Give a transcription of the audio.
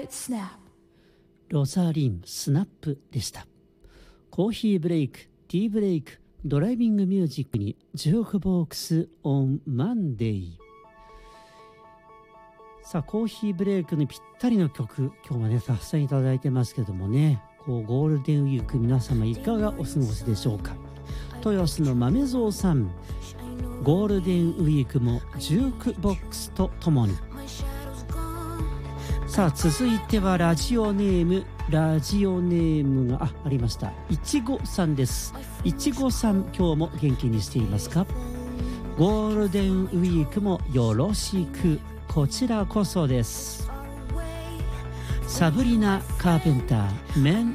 Quiet Snap。 ロザリンスナップでした。コーヒーブレイク、ティーブレイク、ドライビングミュージックにジュークボックスオンマンデー。さあコーヒーブレイクにぴったりの曲、今日はねたくさんいただいてますけどもね、ゴールデンウィーク皆様いかがお過ごしでしょうか。豊洲の豆蔵さん、ゴールデンウィークもジュークボックスとともに。さあ続いてはラジオネームがありました。いちごさんです。いちごさん、今日も元気にしていますか。ゴールデンウィークもよろしく、こちらこそです。サブリナ・カーペンター、